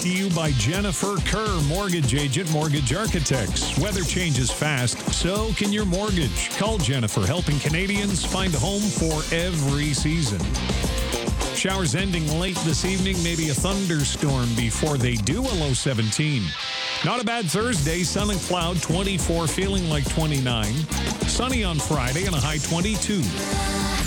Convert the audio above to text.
to you by Jennifer Kerr, Mortgage Agent, Mortgage Architects. Weather changes fast, so can your mortgage. Call Jennifer, helping Canadians find a home for every season. Showers ending late this evening, maybe a thunderstorm before they do, a low 17. Not a bad Thursday, sun and cloud, 24, feeling like 29. Sunny on Friday and a high 22.